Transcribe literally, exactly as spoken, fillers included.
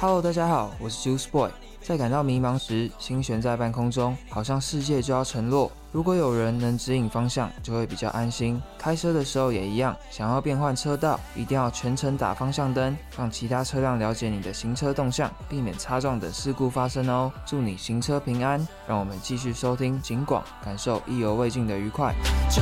Hello， 大家好，我是 Juice Boy。在感到迷茫时，心悬在半空中，好像世界就要沉落。如果有人能指引方向，就会比较安心。开车的时候也一样，想要变换车道，一定要全程打方向灯，让其他车辆了解你的行车动向，避免擦撞等事故发生哦。祝你行车平安，让我们继续收听警广，感受意犹未尽的愉快。就